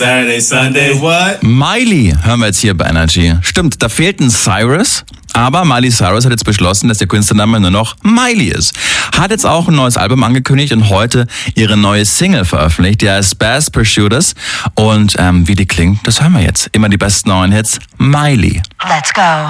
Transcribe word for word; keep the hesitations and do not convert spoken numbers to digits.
Saturday, Sunday, what? Miley hören wir jetzt hier bei Energy. Stimmt, da fehlt ein Cyrus, aber Miley Cyrus hat jetzt beschlossen, dass ihr Künstlername nur noch Miley ist. Hat jetzt auch ein neues Album angekündigt und heute ihre neue Single veröffentlicht, die heißt Best Pursuiters. Und ähm, wie die klingt, das hören wir jetzt. Immer die besten neuen Hits, Miley. Let's go.